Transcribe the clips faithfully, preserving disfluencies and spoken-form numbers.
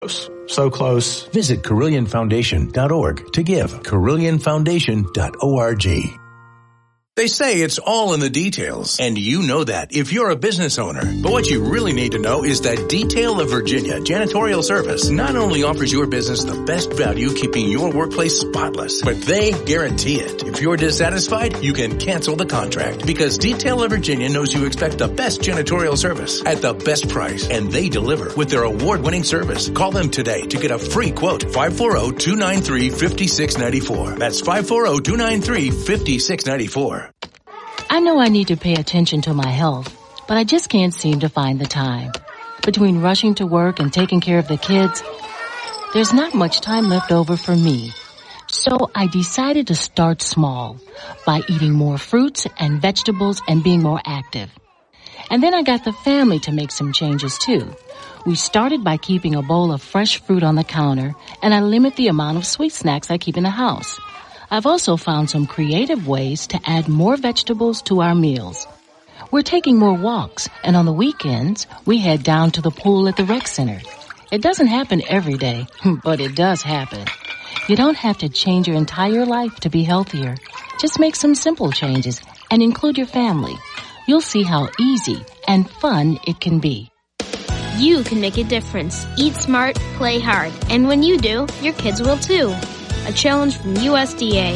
So close. Visit Carillion Foundation dot org to give. Carillion Foundation dot org. They say it's all in the details, and you know that if you're a business owner. But what you really need to know is that Detail of Virginia Janitorial Service not only offers your business the best value keeping your workplace spotless, but they guarantee it. If you're dissatisfied, you can cancel the contract because Detail of Virginia knows you expect the best janitorial service at the best price, and they deliver with their award-winning service. Call them today to get a free quote. five four zero, two nine three, five six nine four. That's five four zero, two nine three, five six nine four. I know I need to pay attention to my health, but I just can't seem to find the time. Between rushing to work and taking care of the kids, there's not much time left over for me. So I decided to start small by eating more fruits and vegetables and being more active. And then I got the family to make some changes too. We started by keeping a bowl of fresh fruit on the counter, and I limit the amount of sweet snacks I keep in the house. I've also found some creative ways to add more vegetables to our meals. We're taking more walks, and on the weekends, we head down to the pool at the rec center. It doesn't happen every day, but it does happen. You don't have to change your entire life to be healthier. Just make some simple changes and include your family. You'll see how easy and fun it can be. You can make a difference. Eat smart, play hard. And when you do, your kids will too. A challenge from U S D A.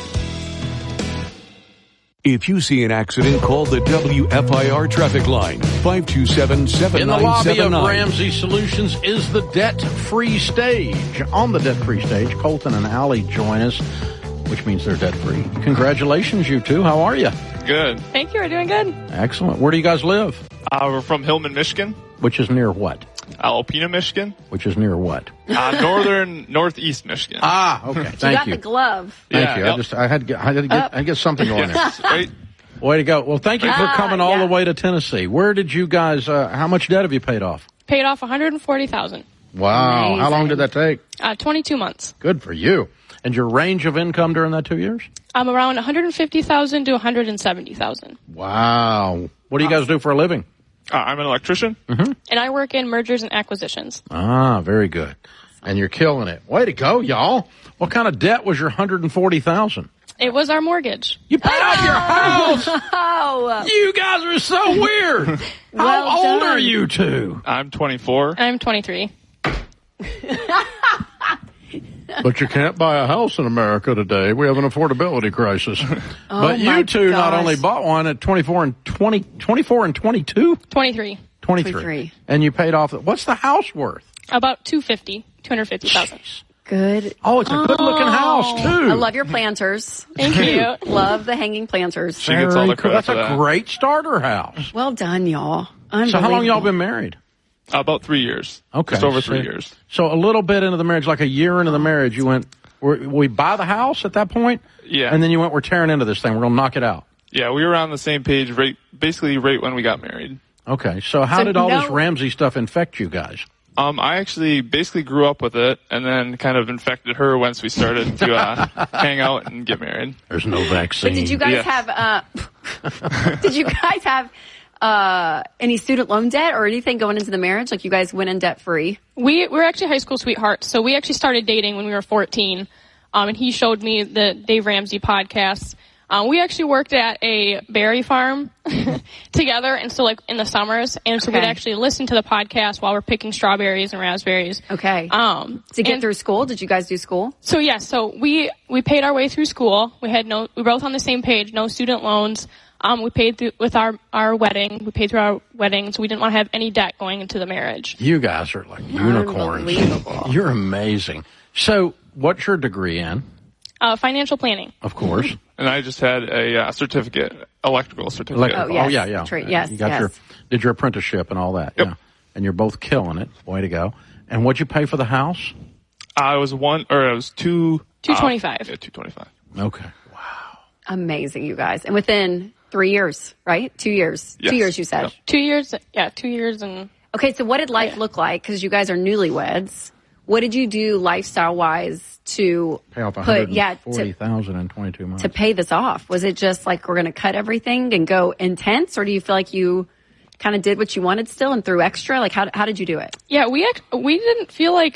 If you see an accident, call the W F I R traffic line, five two seven, seven nine seven nine. In the lobby of Ramsey Solutions is the debt-free stage. On the debt-free stage, Colton and Allie join us, which means they're debt-free. Congratulations, you two. How are you? Good. Thank you. We're doing good. Excellent. Where do you guys live? Uh, we're from Hillman, Michigan. Which is near what? Alpena, Michigan. Which is near what? Uh, northern, northeast Michigan. Ah, okay. Thank you. Got the glove. Thank Yeah, you. yep. I just, I had to get, I had to get, I had to get something going there. Right. Way to go. Well, thank you for Ah, coming all yeah. the way to Tennessee. Where did you guys, uh, how much debt have you paid off? Paid off one hundred forty thousand Wow. Amazing. How long did that take? Uh, twenty-two months. Good for you. And your range of income during that two years? I'm around one hundred fifty thousand to one hundred seventy thousand Wow. What do you guys do for a living? Uh, I'm an electrician. Mm-hmm. And I work in mergers and acquisitions. Ah, very good. And you're killing it. Way to go, y'all. What kind of debt was your one hundred forty thousand? It was our mortgage. You paid off your house. Oh. You guys are so weird. Well How old done. are you two? I'm twenty-four. I'm twenty-three. But you can't buy a house in America today. We have an affordability crisis. Oh, but my you two not gosh. only bought one at twenty-four and twenty, twenty-four and twenty-two? twenty-three. twenty-three. twenty-three. And you paid off, what's the house worth? About two hundred fifty thousand two hundred fifty thousand Good. Oh, it's a good looking house too. I love your planters. Thank you. Love the hanging planters. She gets all the Very cool. credit That's for a that. great starter house. Well done, y'all. So how long y'all been married? About three years. Okay. Just over so- three years. So a little bit into the marriage, like a year into the marriage, you went, we we buy the house at that point? Yeah. And then you went, we're tearing into this thing. We're going to knock it out. Yeah, we were on the same page, right, basically right when we got married. Okay. So how So did all no- this Ramsey stuff infect you guys? Um, I actually basically grew up with it and then kind of infected her once we started to uh, hang out and get married. There's no vaccine. But did you guys Yes. have, uh, did you guys have, uh, any student loan debt or anything going into the marriage? Like you guys went in debt free? We we're actually high school sweethearts, so we actually started dating when we were fourteen. Um, and he showed me the Dave Ramsey podcast. Um, we actually worked at a berry farm together, and so like in the summers, and so Okay. we'd actually listen to the podcast while we're picking strawberries and raspberries. Okay. Um, to get and- through school, did you guys do school? So yes, so we we paid our way through school. We had no, we were both on the same page, no student loans. Um, we paid through with our our wedding. We paid through our wedding, so we didn't want to have any debt going into the marriage. You guys are like unicorns. Unbelievable. You're amazing. So what's your degree in? Uh, financial planning. Of course. And I just had a uh, certificate, electrical certificate. Electrical. Oh, yes. Oh, yeah, yeah. Tra- yes, You got yes. your, did your apprenticeship and all that. Yep. Yeah. And you're both killing it. Way to go. And what'd you pay for the house? I was one, or I was two. Two twenty-five. Uh, yeah, two twenty-five. Okay. Amazing, you guys. And within three years, right? Two years. Yes. Two years, you said. Yep. Two years, yeah, two years and Okay, so what did life Yeah. look like? Because you guys are newlyweds. What did you do lifestyle-wise to Pay off put, yeah, forty to, thousand in twenty-two months. to pay this off? Was it just like we're going to cut everything and go intense, or do you feel like you kind of did what you wanted still and threw extra? Like, how how did you do it? Yeah, we act, we didn't feel like